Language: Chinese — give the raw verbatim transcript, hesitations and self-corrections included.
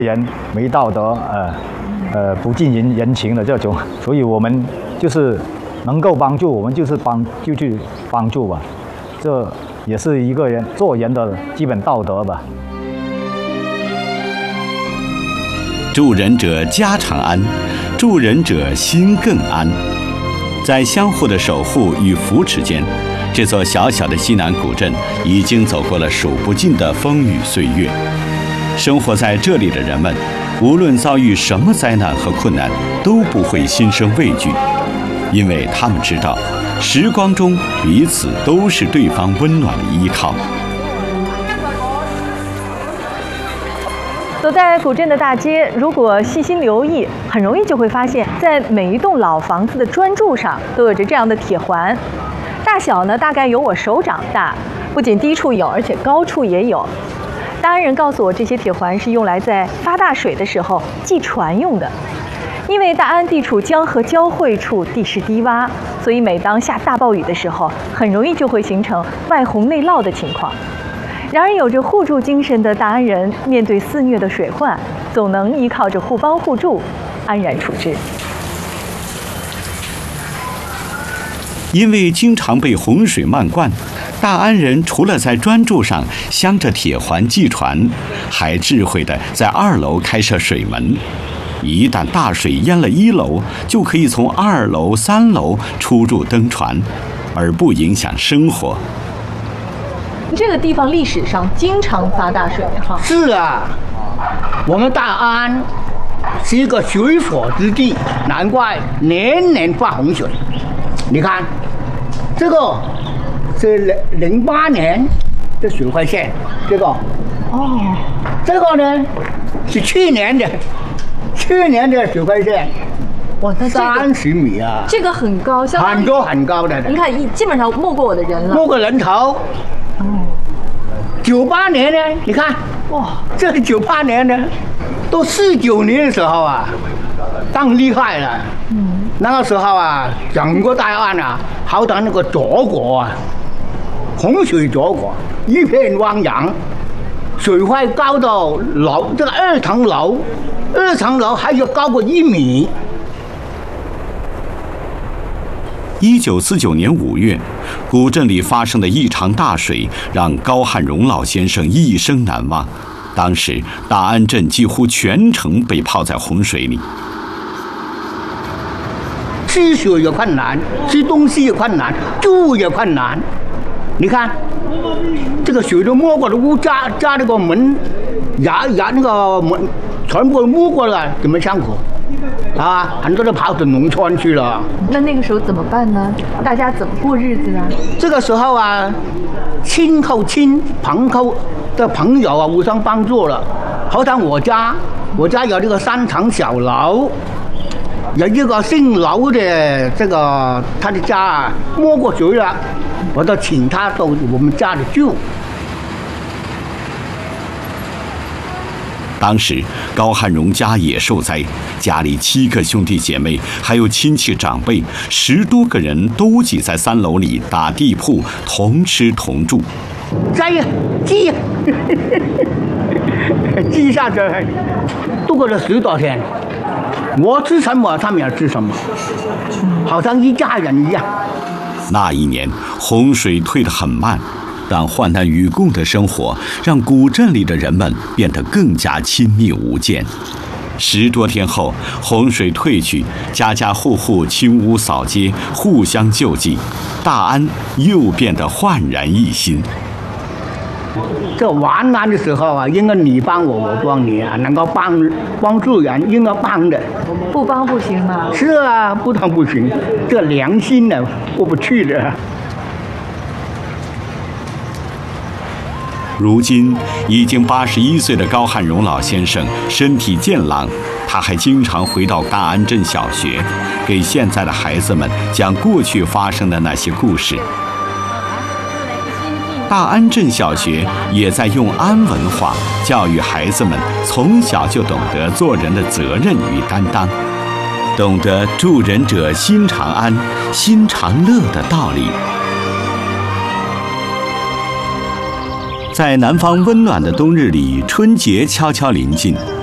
人没道德，呃呃不近人人情的这种，所以我们就是能够帮助，我们就是帮就去帮助吧，这也是一个人做人的基本道德吧。 助人者家常安，助人者心更安。在相互的守护与扶持间，这座小小的西南古镇已经走过了数不尽的风雨岁月。生活在这里的人们，无论遭遇什么灾难和困难，都不会心生畏惧，因为他们知道，时光中彼此都是对方温暖的依靠。 走在古镇的大街，如果细心留意，很容易就会发现，在每一栋老房子的砖柱上都有着这样的铁环，大小呢大概有我手掌大，不仅低处有，而且高处也有。大安人告诉我，这些铁环是用来在发大水的时候系船用的。因为大安地处江河交汇处，地势低洼，所以每当下大暴雨的时候，很容易就会形成外洪内涝的情况。然而，有着互助精神的大安人，面对肆虐的水患，总能依靠着互帮互助，安然处之。 因为经常被洪水漫灌，大安人除了在砖柱上镶着铁环系船，还智慧地在二楼开设水门。一旦大水淹了一楼，就可以从二楼、三楼出入登船，而不影响生活。 这个地方历史上经常发大水哈。 是啊，我们大安是一个水火之地，难怪年年发洪水。你看，这个是零零八年的水患线，这个哦，这个呢是去年的，去年的水患线。 哇，那三十米啊！ 这个很高，相当于很高很高的。 你看，基本上没过我的人了。 没过人头。哦。九八年呢？你看，哇，这个九八年呢，都四九年的时候啊，更厉害了。嗯。那个时候啊，整个大安啊，好像那个泽国啊，洪水泽国，一片汪洋，水位高到楼这个二层楼，二层楼还有高过一米。 一九四九年五月，古镇里发生的一场大水，让高汉荣老先生一生难忘。当时，大安镇几乎全城被泡在洪水里， 吃水也困难，吃东西也困难，住也困难。你看，这个水都没过了屋，扎扎那个门，牙牙那个门，全部没过了，怎么相苦？啊，很多都跑到农村去了。 那那个时候怎么办呢？大家怎么过日子啊？ 这个时候啊，亲靠亲，朋靠的朋友啊，互相帮助了。好像我家，我家有这个三层小楼，有一个姓楼的这个他的家啊，没过水了，我就请他到我们家里住。 当时高汉荣家也受灾，家里七个兄弟姐妹，还有亲戚长辈，十多个人都挤在三楼里打地铺，同吃同住。 摘呀，记呀，记下这度过了十多天，我吃什么，他们也吃什么，好像一家人一样。 那一年洪水退得很慢，但患难与共的生活让古镇里的人们变得更加亲密无间。十多天后，洪水退去，家家户户清屋扫街，互相救济，大安又变得焕然一新。 这完难的时候啊，应该你帮我，我帮你啊，能够帮帮助人，应该帮的。 不帮不行吗？ 是啊，不帮不行，这良心呢过不去的。 如今已经八十一岁的高汉荣老先生身体健朗，他还经常回到大安镇小学，给现在的孩子们讲过去发生的那些故事。大安镇小学也在用安文化教育孩子们从小就懂得做人的责任与担当，懂得助人者心常安，心常乐的道理。在南方温暖的冬日里，春节悄悄临近，